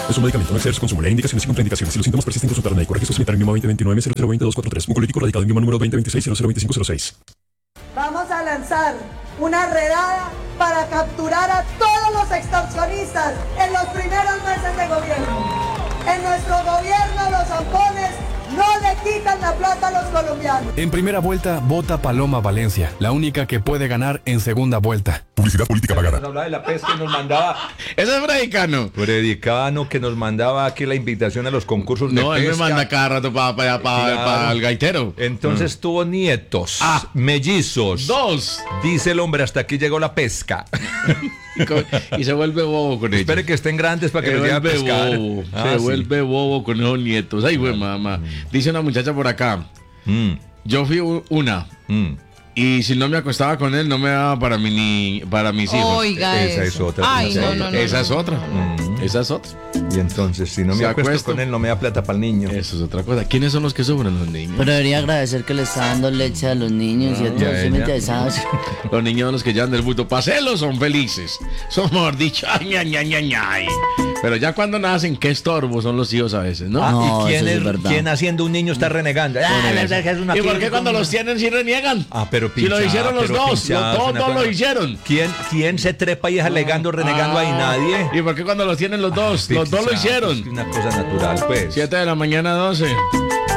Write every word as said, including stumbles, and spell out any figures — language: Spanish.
Es un medicamento, no exceder su consumo. Leer indicaciones y contraindicaciones. Si los síntomas persisten, consultar al médico. Registro sanitario en Mioma veinte veintinueve cero cero veinte dos cuatro tres. Mucolítico radicado en Mioma número veinte veintiséis cero cero veinticinco cero seis. Vamos a lanzar una redada para capturar a todos los extorsionistas en los primeros meses de gobierno. En nuestro gobierno los zampones no le quitan la plata a los colombianos. En primera vuelta, vota Paloma Valencia, la única que puede ganar en segunda vuelta. Publicidad política pagada. Nos hablaba de la pesca y nos mandaba. Ese es Predicano. Predicano que nos mandaba aquí la invitación a los concursos de No, pesca. él me manda cada rato para pa, pa, Claro. pa el gaitero. Entonces Mm. tuvo nietos, Ah. mellizos. Dos. Dice el hombre, hasta aquí llegó la pesca. Y, con- y se vuelve bobo con ellos. Espere que estén grandes para que Se los lleve a vuelve pescar. bobo. Ah, se sí. vuelve bobo con esos nietos. Ay, güey, mamá. Dice una muchacha por acá. Mm, Yo fui u- una. mm. Y si no me acostaba con él, no me daba para, mi ni, para mis hijos. Oiga, Esa eso. es otra. Ay, Esa no, es no, no. Esa no. es otra. Mm. Esa es otra. Y entonces, si no me Se acuesto acuesto. con él, no me da plata para el niño. Eso es otra cosa. ¿Quiénes son los que sufren los niños? Pero debería agradecer que le está dando leche a los niños y a ya, todos. ¿Sí me ya. entiendes? Los niños los que llevan del bulto paselos son felices. Son, mejor dicho, ay, ay, ay, ay, ay. Pero ya cuando nacen, qué estorbo son los hijos a veces, ¿no? Ah, No, ¿y quién, eso sí es, es verdad. quién haciendo un niño está renegando? Ah, la verdad que es una ¿Y por aquí- qué cuando los tienen sí reniegan? Ah, pero Si lo pinchá, hicieron los pero dos, pinchá, los es dos, una dos cosa- lo hicieron. ¿Quién, ¿Quién se trepa y es alegando, renegando ahí? Nadie. ¿Y por qué cuando los tienen los dos? Los dos lo Pinchá, hicieron. es una cosa natural, pues. siete de la mañana, doce.